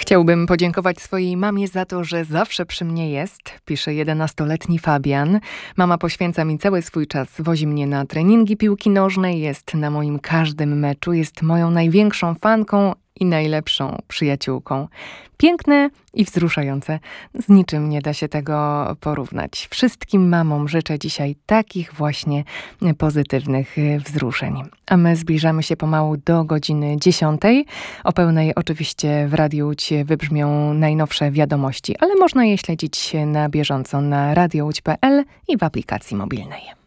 Chciałbym podziękować swojej mamie za to, że zawsze przy mnie jest, pisze 11-letni Fabian. Mama poświęca mi cały swój czas, wozi mnie na treningi piłki nożnej, jest na moim każdym meczu, jest moją największą fanką i najlepszą przyjaciółką. Piękne i wzruszające. Z niczym nie da się tego porównać. Wszystkim mamom życzę dzisiaj takich właśnie pozytywnych wzruszeń. A my zbliżamy się pomału do godziny 10. O pełnej oczywiście w Radiu Łódź wybrzmią najnowsze wiadomości, ale można je śledzić na bieżąco na radiołódź.pl i w aplikacji mobilnej.